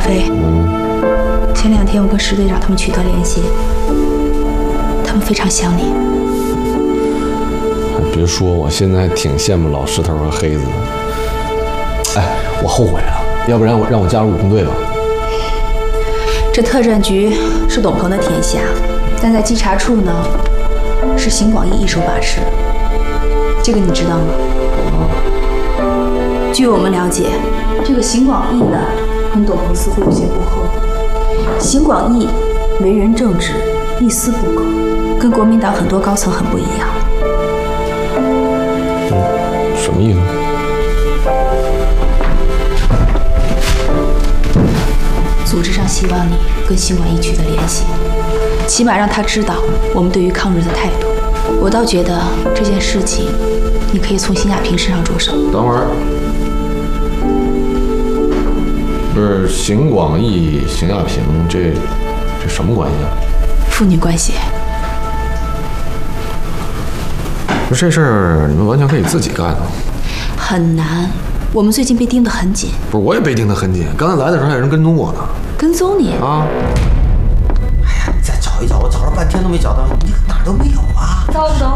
飞，前2天我跟石队长他们取得联系，他们非常想你。 别说，我现在还挺羡慕老石头和黑子的。哎，我后悔了，要不然让我加入武工队吧。 这特战局是董鹏的天下，但在稽查处呢，是邢广义一手把持。这个你知道吗？据我们了解，这个邢广义呢，跟董鹏似乎有些不合。邢广义为人正直，一丝不苟，跟国民党很多高层很不一样。 什么意思？ 组织上希望你跟邢广义取得联系，起码让他知道我们对于抗日的态度。我倒觉得这件事情，你可以从邢亚平身上着手。 等会儿，不是邢广义、邢亚平，这什么关系啊？ 父女关系。 这事儿你们完全可以自己干啊。 很难，我们最近被盯得很紧。 不是，我也被盯得很紧。刚才来的时候还有人跟踪我呢。 跟踪你啊？ 哎呀，你再找一找，我找了半天都没找到，你哪儿都没有啊！ 找不着